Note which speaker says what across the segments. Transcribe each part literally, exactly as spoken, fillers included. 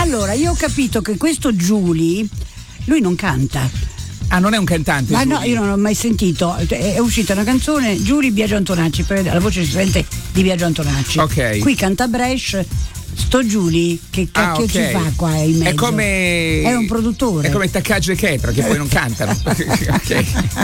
Speaker 1: Allora, io ho capito che questo Giuli, lui non canta.
Speaker 2: Ah, non è un cantante?
Speaker 1: Ma
Speaker 2: Giuli?
Speaker 1: no, io non l'ho mai sentito. È uscita una canzone, Giuli Biagio Antonacci, la voce si sente di Biagio Antonacci.
Speaker 2: Ok.
Speaker 1: Qui canta Brescia. Sto Giuli, che cacchio
Speaker 2: ah, okay.
Speaker 1: ci fa qua in mezzo?
Speaker 2: È come.
Speaker 1: È un produttore.
Speaker 2: È come Taccaggi e Chetra, che poi non cantano. Okay.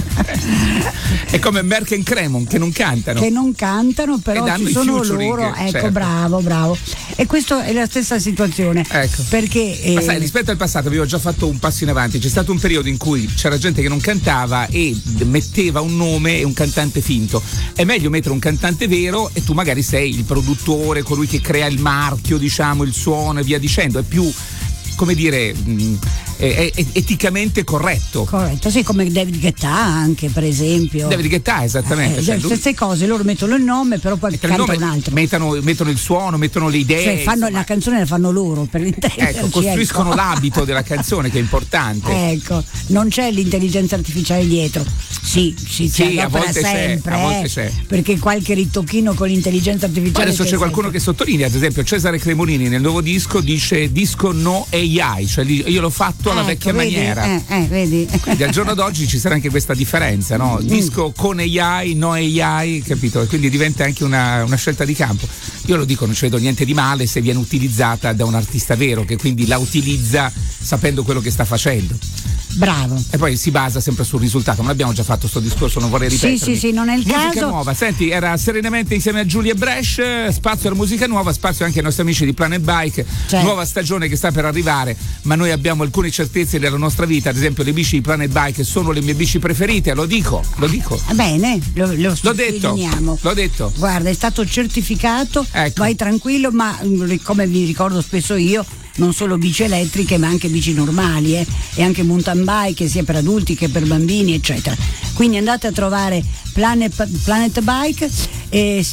Speaker 2: È come Merck e Cremon, che non cantano.
Speaker 1: Che non cantano, però ci sono loro. Ecco,
Speaker 2: certo.
Speaker 1: bravo, bravo. E questa è la stessa situazione.
Speaker 2: Ecco.
Speaker 1: Perché.
Speaker 2: Ma
Speaker 1: eh,
Speaker 2: sai, rispetto al passato avevo già fatto un passo in avanti. C'è stato un periodo in cui c'era gente che non cantava e metteva un nome e un cantante finto. È meglio mettere un cantante vero e tu magari sei il produttore, colui che crea il marchio, diciamo, il suono e via dicendo. È più, come dire, mh, è, è eticamente corretto.
Speaker 1: Corretto, sì, come David Guetta anche, per esempio.
Speaker 2: David Guetta, esattamente.
Speaker 1: Eh,
Speaker 2: cioè,
Speaker 1: queste
Speaker 2: lui...
Speaker 1: cose, loro mettono il nome, però poi cantano un altro.
Speaker 2: Mettono, mettono il suono, mettono le idee.
Speaker 1: Cioè fanno, la canzone la fanno loro, per intenderci.
Speaker 2: Ecco, costruiscono
Speaker 1: ecco.
Speaker 2: l'abito della canzone, che è importante.
Speaker 1: Ecco, non c'è l'intelligenza artificiale dietro. Sì, sì,
Speaker 2: sì,
Speaker 1: c'è,
Speaker 2: a volte
Speaker 1: sempre,
Speaker 2: c'è, a volte
Speaker 1: eh,
Speaker 2: c'è.
Speaker 1: Perché qualche ritocchino con l'intelligenza artificiale.
Speaker 2: Poi adesso c'è, c'è qualcuno
Speaker 1: sempre.
Speaker 2: che sottolinea, ad esempio Cesare Cremonini nel nuovo disco dice disco no A I, cioè io l'ho fatto alla
Speaker 1: ecco,
Speaker 2: vecchia
Speaker 1: vedi?
Speaker 2: maniera.
Speaker 1: Eh, eh, vedi?
Speaker 2: Quindi al giorno d'oggi ci sarà anche questa differenza, no? Disco con A I, no A I, capito? E quindi diventa anche una, una scelta di campo. Io lo dico, non ci vedo niente di male se viene utilizzata da un artista vero, che quindi la utilizza sapendo quello che sta facendo.
Speaker 1: Bravo.
Speaker 2: E poi si basa sempre sul risultato. Non abbiamo già fatto sto discorso, non vorrei ripetermi.
Speaker 1: Sì, sì, sì, non è il
Speaker 2: musica
Speaker 1: caso.
Speaker 2: nuova, senti, era serenamente insieme a Giulia Brescia, spazio alla musica nuova, spazio anche ai nostri amici di Planet Bike,
Speaker 1: certo.
Speaker 2: Nuova stagione che sta per arrivare, ma noi abbiamo alcune certezze della nostra vita, ad esempio le bici di Planet Bike sono le mie bici preferite, lo dico, lo dico.
Speaker 1: Bene, lo, lo
Speaker 2: l'ho detto, l'ho detto.
Speaker 1: Guarda, è stato certificato,
Speaker 2: ecco.
Speaker 1: Vai tranquillo, ma come vi ricordo spesso io, non solo bici elettriche ma anche bici normali eh, e anche mountain bike sia per adulti che per bambini eccetera, quindi andate a trovare Planet, Planet Bike e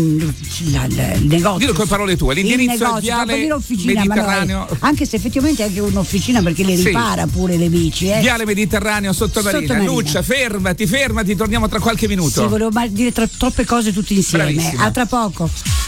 Speaker 1: la, la, il negozio.
Speaker 2: Dillo con parole tue, l'indirizzo è Viale Mediterraneo,
Speaker 1: no, anche se effettivamente è anche un'officina perché le ripara sì. pure le bici eh.
Speaker 2: Viale Mediterraneo Sottomarina. Sottomarina. Lucia, fermati, fermati, torniamo tra qualche minuto.
Speaker 1: Sì, volevo dire tra, troppe cose tutte insieme.
Speaker 2: Bravissima.
Speaker 1: A tra poco.